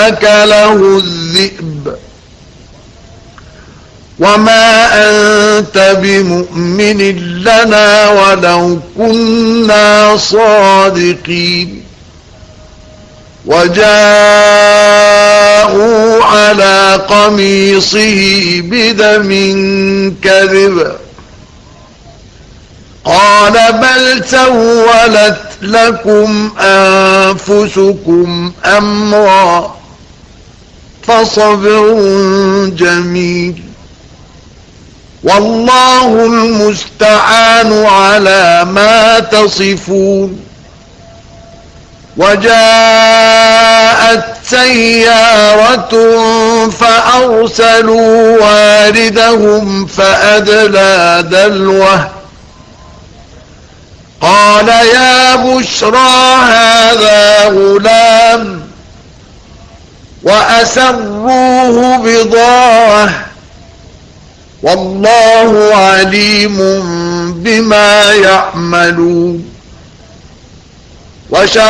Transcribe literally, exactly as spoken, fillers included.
فأكله الذئب وما أنت بمؤمن لنا ولو كنا صادقين وجاءوا على قميصه بدم كذب قال بل سولت لكم أنفسكم أمرا فصبر جميل والله المستعان على ما تصفون وجاءت سيارة فأرسلوا واردهم فأدلى دلوه قال يا بشرى هذا غلام وأسروه بضاعة والله عليم بما يعملون